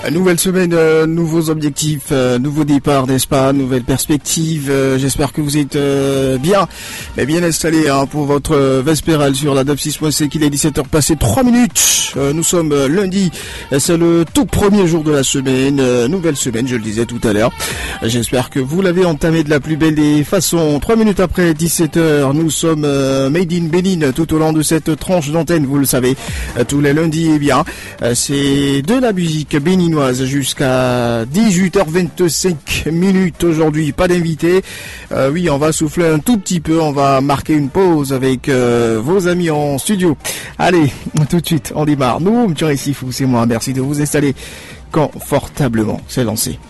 Nouvelle semaine, nouveaux objectifs, nouveau départ, n'est-ce pas, nouvelle perspective. J'espère que vous êtes bien installés pour votre Vespérale sur la DAB 6.5. Il est 17h passé 3 minutes. Nous sommes lundi, c'est le tout premier jour de la semaine, nouvelle semaine, je le disais tout à l'heure. J'espère que vous l'avez entamé de la plus belle des façons. 3 minutes après 17h, nous sommes Made in Bénin tout au long de cette tranche d'antenne, vous le savez, tous les lundis. C'est de la musique béninoise jusqu'à 18h25 minutes aujourd'hui. Pas d'invité. Oui, on va souffler un tout petit peu. On va marquer une pause avec vos amis en studio. Allez, tout de suite, on démarre. Nous, M. Récifou, c'est moi. Merci de vous installer confortablement. C'est lancé.